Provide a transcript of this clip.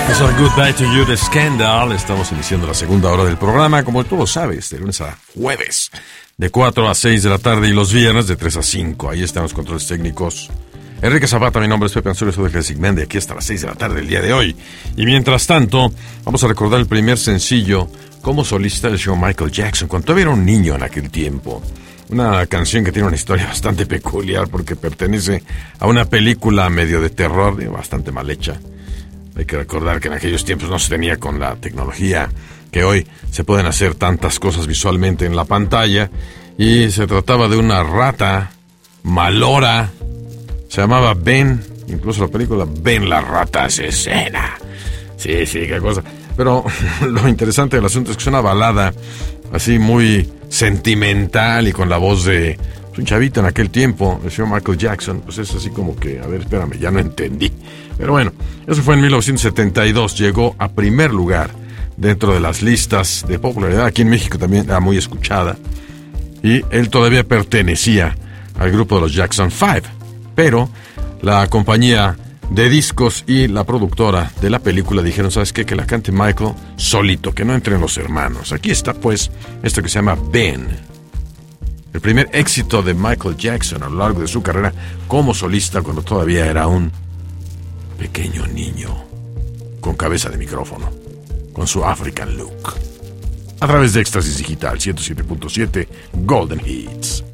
Eso es Good Day to You de Scandal. Estamos iniciando la segunda hora del programa, como tú lo sabes, de lunes a jueves, de 4 a 6 de la tarde y los viernes de 3 a 5. Ahí están los controles técnicos. Enrique Zapata, mi nombre es Pepe Anzures, soy de Classic Man, de aquí hasta las 6 de la tarde el día de hoy. Y mientras tanto, vamos a recordar el primer sencillo como solista del show Michael Jackson, cuando todavía era un niño en aquel tiempo. Una canción que tiene una historia bastante peculiar porque pertenece a una película medio de terror, bastante mal hecha. Hay que recordar que en aquellos tiempos no se tenía con la tecnología que hoy se pueden hacer tantas cosas visualmente en la pantalla. Y se trataba de una rata malora. Se llamaba Ben. Incluso la película Ben la rata asesina. Sí, qué cosa. Pero lo interesante del asunto es que es una balada así muy sentimental y con la voz de un chavito en aquel tiempo, el señor Michael Jackson. Pues es así como que, a ver, espérame, ya no entendí. Pero bueno, eso fue en 1972. Llegó a primer lugar dentro de las listas de popularidad. Aquí en México también era muy escuchada. Y él todavía pertenecía al grupo de los Jackson 5. Pero la compañía de discos y la productora de la película dijeron, ¿sabes qué? Que la cante Michael solito, que no entren los hermanos. Aquí está pues esto que se llama Ben. El primer éxito de Michael Jackson a lo largo de su carrera como solista cuando todavía era un pequeño niño con cabeza de micrófono, con su African look. A través de Éxtasis Digital 107.7 Golden Hits.